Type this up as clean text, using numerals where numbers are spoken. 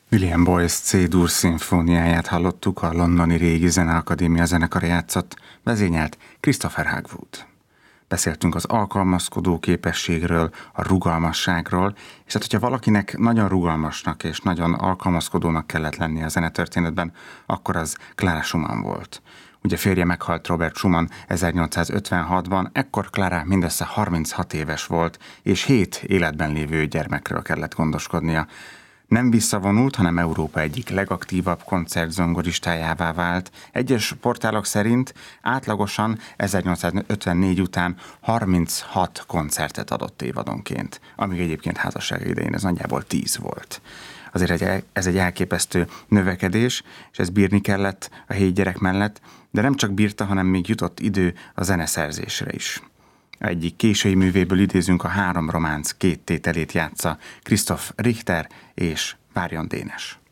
William Boyce C-dur szimfóniáját hallottuk, a londoni Régi Zeneakadémia zenekara játszott, vezényelt Christopher Hogwood. Beszéltünk az alkalmazkodó képességről, a rugalmasságról, és hát, hogyha valakinek nagyon rugalmasnak és nagyon alkalmazkodónak kellett lennie a zenetörténetben, akkor az Clara Schumann volt. Ugye férje meghalt, Robert Schumann 1856-ban, ekkor Clara mindössze 36 éves volt, és 7 életben lévő gyermekről kellett gondoskodnia. Nem visszavonult, hanem Európa egyik legaktívabb koncertzongoristájává vált. Egyes portálok szerint átlagosan 1854 után 36 koncertet adott évadonként, amíg egyébként házassága idején ez nagyjából 10 volt. Azért ez egy elképesztő növekedés, és ez bírni kellett a 7 gyerek mellett, de nem csak bírta, hanem még jutott idő a zeneszerzésre is. Egyik késői művéből idézünk, a 3 románc 2 tételét játsza Christoph Richter és Marion Dénes.